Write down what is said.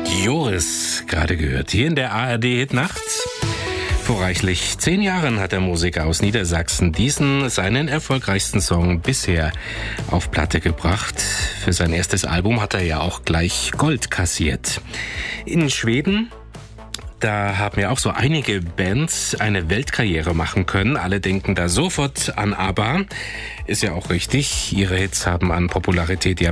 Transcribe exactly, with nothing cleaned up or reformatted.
Joris, gerade gehört, hier in der A R D-Hit-Nacht. Vor reichlich zehn Jahren hat der Musiker aus Niedersachsen diesen, seinen erfolgreichsten Song bisher auf Platte gebracht. Für sein erstes Album hat er ja auch gleich Gold kassiert. In Schweden, da haben ja auch so einige Bands eine Weltkarriere machen können. Alle denken da sofort an ABBA. Ist ja auch richtig. Ihre Hits haben an Popularität ja